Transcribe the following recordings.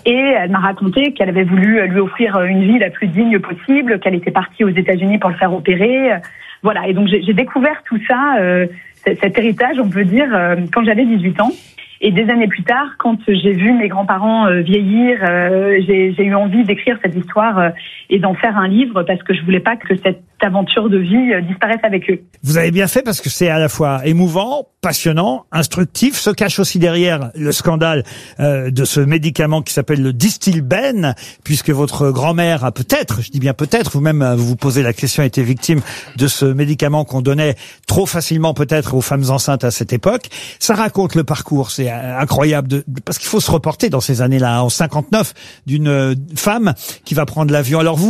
Et elle m'a raconté qu'elle avait voulu lui offrir une vie la plus digne possible, qu'elle était partie aux États-Unis pour le faire opérer. Voilà. Et donc j'ai découvert tout ça, cet héritage, on peut dire, quand j'avais 18 ans. Et des années plus tard, quand j'ai vu mes grands-parents vieillir, j'ai eu envie d'écrire cette histoire et d'en faire un livre parce que je voulais pas que cette aventure de vie disparaisse avec eux. Vous avez bien fait parce que c'est à la fois émouvant, passionnant, instructif. Se cache aussi derrière le scandale de ce médicament qui s'appelle le Distilbène, puisque votre grand-mère a peut-être, je dis bien peut-être, vous-même vous vous posez la question, été victime de ce médicament qu'on donnait trop facilement peut-être aux femmes enceintes à cette époque. Ça raconte le parcours, c'est incroyable, parce qu'il faut se reporter dans ces années-là, en 59, d'une femme qui va prendre l'avion. Alors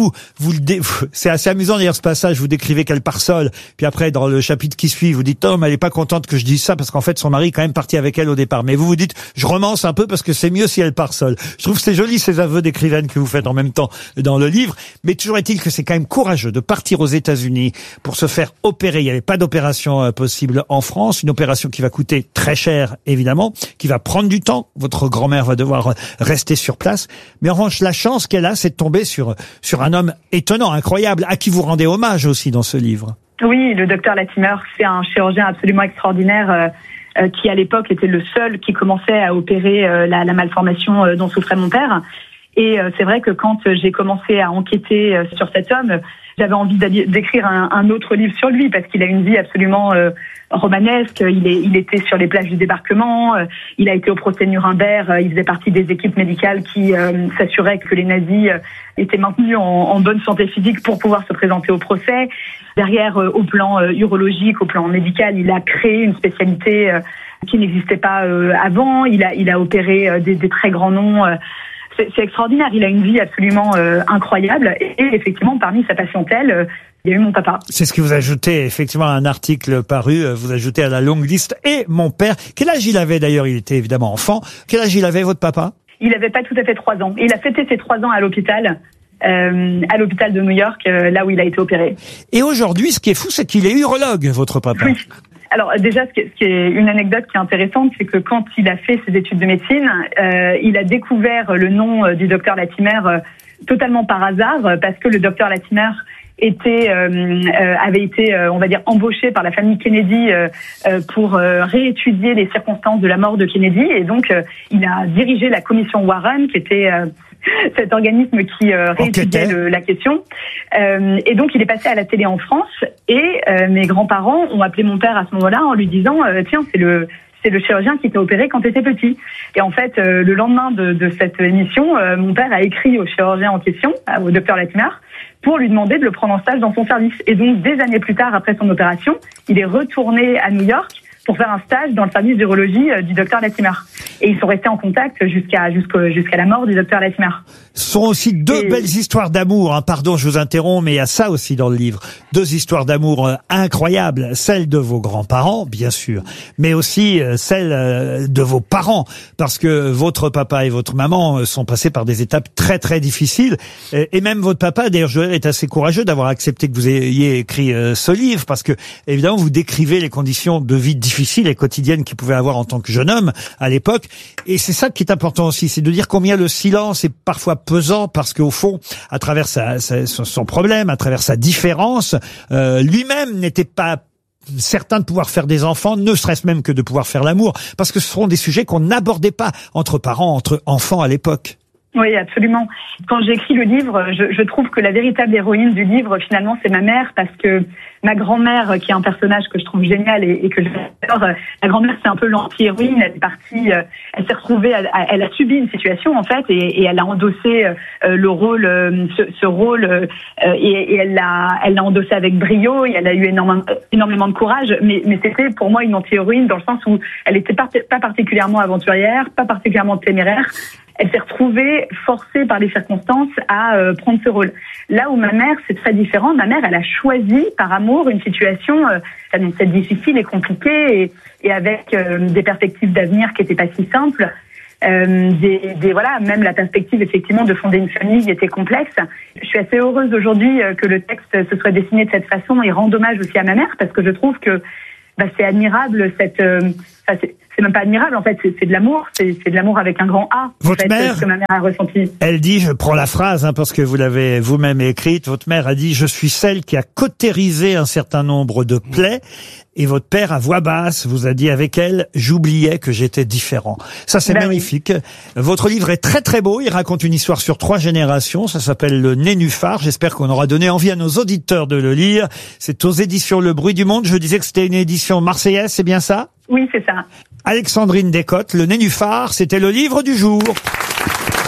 c'est assez amusant d'ailleurs ce passage, vous décrivez qu'elle part seule, puis après dans le chapitre qui suit, vous dites Tom, elle est pas contente que je dise ça parce qu'en fait son mari est quand même parti avec elle au départ. Mais vous vous dites, je romance un peu parce que c'est mieux si elle part seule. Je trouve que c'est joli ces aveux d'écrivaine que vous faites en même temps dans le livre. Mais toujours est-il que c'est quand même courageux de partir aux États-Unis pour se faire opérer. Il n'y avait pas d'opération possible en France, une opération qui va coûter très cher évidemment, qui va prendre du temps. Votre grand-mère va devoir rester sur place. Mais en revanche, la chance qu'elle a, c'est de tomber sur un homme étonnant, incroyable, à qui vous rendez hommage aussi dans ce livre. Oui, le docteur Latimer, c'est un chirurgien absolument extraordinaire qui à l'époque était le seul qui commençait à opérer la malformation dont souffrait mon père. Et c'est vrai que quand j'ai commencé à enquêter sur cet homme, j'avais envie d'écrire un autre livre sur lui parce qu'il a une vie absolument romanesque. Il était sur les plages du débarquement, il a été au procès de Nuremberg, il faisait partie des équipes médicales qui s'assuraient que les nazis étaient maintenus en bonne santé physique pour pouvoir se présenter au procès. Derrière, au plan urologique, au plan médical, il a créé une spécialité qui n'existait pas avant. Il a opéré des très grands noms. C'est extraordinaire. Il a une vie absolument incroyable. Et effectivement, parmi sa patientèle, il y a eu mon papa. C'est ce que vous ajoutez effectivement à un article paru. Vous ajoutez à la longue liste. Et mon père. Quel âge il avait d'ailleurs? Il était évidemment enfant. Quel âge il avait votre papa? Il avait pas tout à fait 3 ans. Il a fêté ses 3 ans à l'hôpital de New York, là où il a été opéré. Et aujourd'hui, ce qui est fou, c'est qu'il est urologue, votre papa. Oui. Alors déjà, ce qui est une anecdote qui est intéressante, c'est que quand il a fait ses études de médecine, il a découvert le nom du docteur Latimer totalement par hasard, parce que le docteur Latimer avait été, on va dire, embauché par la famille Kennedy pour réétudier les circonstances de la mort de Kennedy, et donc il a dirigé la commission Warren, qui était cet organisme qui réétudiait la question. Et donc, il est passé à la télé en France, et mes grands-parents ont appelé mon père à ce moment-là en lui disant tiens, c'est le chirurgien qui t'a opéré quand tu étais petit. Et en fait, le lendemain de cette émission, mon père a écrit au chirurgien en question, au docteur Latimer, pour lui demander de le prendre en stage dans son service. Et donc, des années plus tard, après son opération, il est retourné à New York pour faire un stage dans le service d'urologie du docteur Latimer. Et ils sont restés en contact jusqu'à la mort du docteur Latimer. Ce sont aussi deux belles histoires d'amour. Hein. Pardon, je vous interromps, mais il y a ça aussi dans le livre. 2 histoires d'amour incroyables. Celle de vos grands-parents, bien sûr, mais aussi celle de vos parents. Parce que votre papa et votre maman sont passés par des étapes très, très difficiles. Et même votre papa, d'ailleurs, Joël, est assez courageux d'avoir accepté que vous ayez écrit ce livre. Parce que, évidemment, vous décrivez les conditions de vie difficiles et quotidiennes qu'il pouvait avoir en tant que jeune homme à l'époque. Et c'est ça qui est important aussi, c'est de dire combien le silence est parfois pesant, parce qu'au fond, à travers son problème, à travers sa différence, lui-même n'était pas certain de pouvoir faire des enfants, ne serait-ce même que de pouvoir faire l'amour, parce que ce seront des sujets qu'on n'abordait pas entre parents, entre enfants à l'époque. Oui, absolument. Quand j'écris le livre, je trouve que la véritable héroïne du livre, finalement, c'est ma mère, parce que ma grand-mère, qui est un personnage que je trouve génial et que j'adore, la grand-mère, c'est un peu l'anti-héroïne. Elle est partie, elle s'est retrouvée, elle a subi une situation, en fait, et elle a endossé le rôle, ce rôle, et elle l'a endossé avec brio, et elle a eu énormément de courage, mais c'était pour moi une anti-héroïne dans le sens où elle était pas particulièrement aventurière, pas particulièrement téméraire. Elle s'est retrouvée forcée par les circonstances à prendre ce rôle. Là où ma mère, c'est très différent. Ma mère, elle a choisi par amour une situation peut-être difficile et compliquée, et avec des perspectives d'avenir qui n'étaient pas si simples. Voilà, même la perspective effectivement de fonder une famille était complexe. Je suis assez heureuse aujourd'hui que le texte se soit dessiné de cette façon, et rend hommage aussi à ma mère, parce que je trouve que c'est admirable c'est c'est même pas admirable, en fait, c'est de l'amour, c'est de l'amour avec un grand A. Votre mère, ce que ma mère a ressenti. Elle dit, je prends la phrase, parce que vous l'avez vous-même écrite, votre mère a dit, je suis celle qui a cautérisé un certain nombre de plaies, et votre père, à voix basse, vous a dit avec elle, j'oubliais que j'étais différent. Ça, c'est magnifique. Oui. Votre livre est très très beau, il raconte une histoire sur 3 générations, ça s'appelle Le Nénuphar, j'espère qu'on aura donné envie à nos auditeurs de le lire. C'est aux éditions Le Bruit du Monde, je disais que c'était une édition marseillaise, c'est bien ça? Oui, c'est ça. Alexandrine Descottes, Le Nénuphar, c'était le livre du jour.